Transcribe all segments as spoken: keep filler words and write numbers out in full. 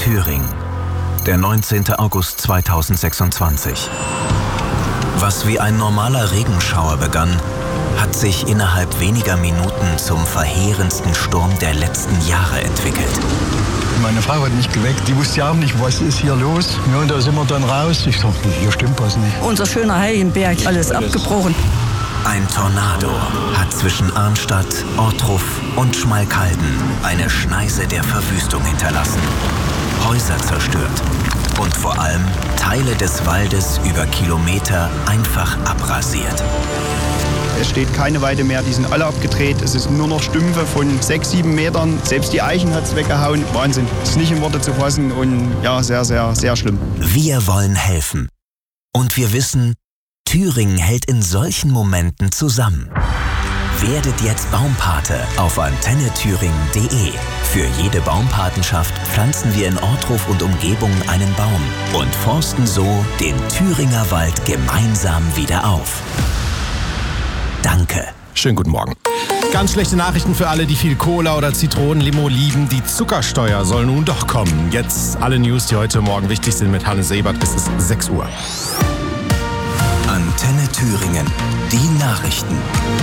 Thüringen, der neunzehnte August zweitausendsechsundzwanzig. Was wie ein normaler Regenschauer begann, hat sich innerhalb weniger Minuten zum verheerendsten Sturm der letzten Jahre entwickelt. Meine Frau hat mich geweckt, die wusste ja auch nicht, was ist hier los. Ja, und da sind wir dann raus. Ich dachte, hier stimmt was nicht. Unser schöner Heiligenberg, alles, alles abgebrochen. Ein Tornado hat zwischen Arnstadt, Ortruf und Schmalkalden eine Schneise der Verwüstung hinterlassen, Häuser zerstört und vor allem Teile des Waldes über Kilometer einfach abrasiert. Es steht keine Weide mehr, die sind alle abgedreht. Es ist nur noch Stümpfe von sechs, sieben Metern. Selbst die Eichen hat es weggehauen. Wahnsinn. Es ist nicht in Worte zu fassen und ja, sehr, sehr, sehr schlimm. Wir wollen helfen. Und wir wissen, Thüringen hält in solchen Momenten zusammen. Werdet jetzt Baumpate auf antenne thüringen punkt de. Für jede Baumpatenschaft pflanzen wir in Ortruf und Umgebung einen Baum und forsten so den Thüringer Wald gemeinsam wieder auf. Danke. Schönen guten Morgen. Ganz schlechte Nachrichten für alle, die viel Cola oder Zitronenlimo lieben. Die Zuckersteuer soll nun doch kommen. Jetzt alle News, die heute Morgen wichtig sind, mit Hannes Sebert. Es ist sechs Uhr. Antenne Thüringen. Die Nachrichten.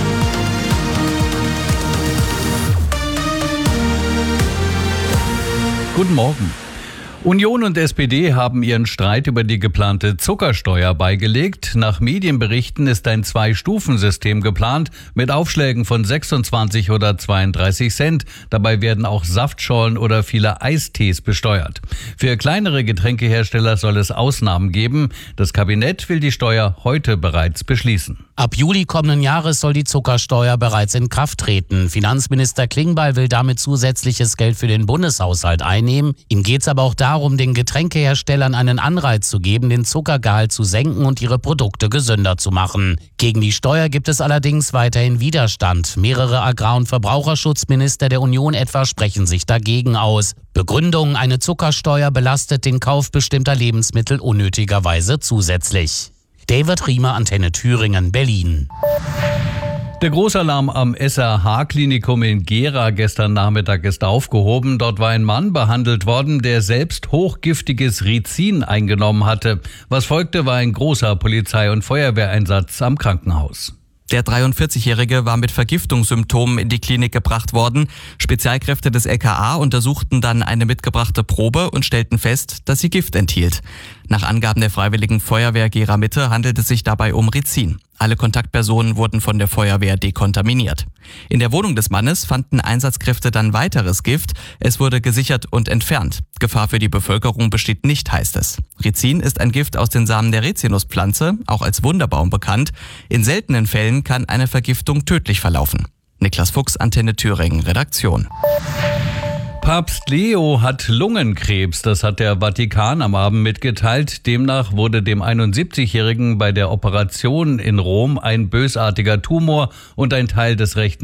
Guten Morgen. Union und S P D haben ihren Streit über die geplante Zuckersteuer beigelegt. Nach Medienberichten ist ein Zwei-Stufen-System geplant mit Aufschlägen von sechsundzwanzig oder zweiunddreißig Cent. Dabei werden auch Saftschorlen oder viele Eistees besteuert. Für kleinere Getränkehersteller soll es Ausnahmen geben. Das Kabinett will die Steuer heute bereits beschließen. Ab Juli kommenden Jahres soll die Zuckersteuer bereits in Kraft treten. Finanzminister Klingbeil will damit zusätzliches Geld für den Bundeshaushalt einnehmen. Ihm geht es aber auch darum, den Getränkeherstellern einen Anreiz zu geben, den Zuckergehalt zu senken und ihre Produkte gesünder zu machen. Gegen die Steuer gibt es allerdings weiterhin Widerstand. Mehrere Agrar- und Verbraucherschutzminister der Union etwa sprechen sich dagegen aus. Begründung: Eine Zuckersteuer belastet den Kauf bestimmter Lebensmittel unnötigerweise zusätzlich. David Riemer, Antenne Thüringen, Berlin. Der Großalarm am S R H-Klinikum in Gera gestern Nachmittag ist aufgehoben. Dort war ein Mann behandelt worden, der selbst hochgiftiges Rizin eingenommen hatte. Was folgte, war ein großer Polizei- und Feuerwehreinsatz am Krankenhaus. Der dreiundvierzigjährige war mit Vergiftungssymptomen in die Klinik gebracht worden. Spezialkräfte des L K A untersuchten dann eine mitgebrachte Probe und stellten fest, dass sie Gift enthielt. Nach Angaben der Freiwilligen Feuerwehr Gera Mitte handelt es sich dabei um Rizin. Alle Kontaktpersonen wurden von der Feuerwehr dekontaminiert. In der Wohnung des Mannes fanden Einsatzkräfte dann weiteres Gift. Es wurde gesichert und entfernt. Gefahr für die Bevölkerung besteht nicht, heißt es. Rizin ist ein Gift aus den Samen der Rizinuspflanze, auch als Wunderbaum bekannt. In seltenen Fällen kann eine Vergiftung tödlich verlaufen. Niklas Fuchs, Antenne Thüringen, Redaktion. Papst Leo hat Lungenkrebs, das hat der Vatikan am Abend mitgeteilt. Demnach wurde dem einundsiebzigjährigen bei der Operation in Rom ein bösartiger Tumor und ein Teil des rechten